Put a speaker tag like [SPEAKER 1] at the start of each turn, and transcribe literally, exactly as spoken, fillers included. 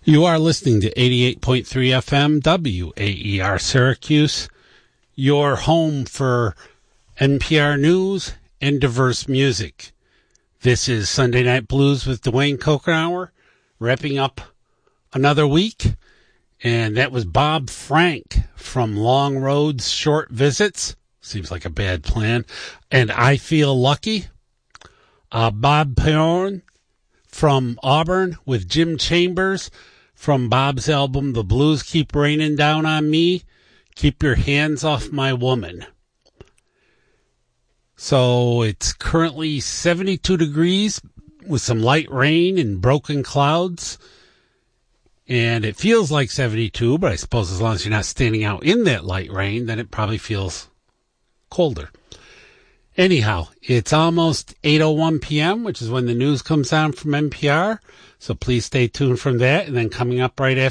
[SPEAKER 1] You are listening to eighty-eight point three F M W A E R Syracuse, your home for N P R News and diverse music. This is Sunday Night Blues with Dwayne Kokenauer, wrapping up another week. And that was Bob Frank from Long Road's Short Visits. Seems like a bad plan. And I Feel Lucky. Uh, Bob Peron from Auburn with Jim Chambers from Bob's album The Blues Keep Raining Down on Me. Keep Your Hands Off My Woman. So it's currently seventy-two degrees with some light rain and broken clouds. And it feels like seventy-two, but I suppose as long as you're not standing out in that light rain, then it probably feels colder. Anyhow, it's almost eight oh one p.m., which is when the news comes on from N P R. So please stay tuned from that. And then coming up right after